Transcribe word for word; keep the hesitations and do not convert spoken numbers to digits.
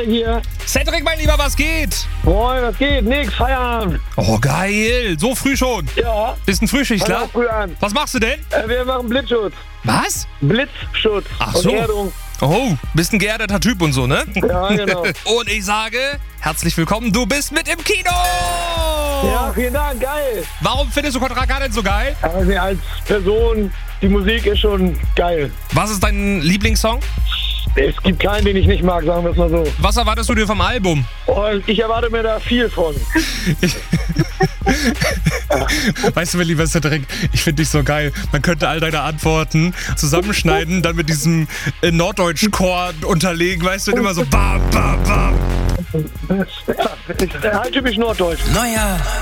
Hier. Cedric, mein Lieber, was geht? Moin, was geht? Nix, Feierabend. Oh, geil. So früh schon. Ja. Bist ein Frühschichtler? Fang auch früh an. Was machst du denn? Äh, wir machen Blitzschutz. Was? Blitzschutz. Ach und so. Erdung. Oh, bist ein geerdeter Typ und so, ne? Ja, genau. Und ich sage, herzlich willkommen, du bist mit im Kino! Ja, vielen Dank, geil. Warum findest du Konrad Garden so geil? Also als Person, die Musik ist schon geil. Was ist dein Lieblingssong? Es gibt keinen, den ich nicht mag, sagen wir es mal so. Was erwartest du dir vom Album? Und ich erwarte mir da viel von. Weißt du, mein lieber Cedric, ich finde dich so geil. Man könnte all deine Antworten zusammenschneiden, dann mit diesem äh, Norddeutsch-Chor unterlegen, weißt du, und immer so bam, bam, bam. Ja, ich, halt typisch norddeutsch. Neuer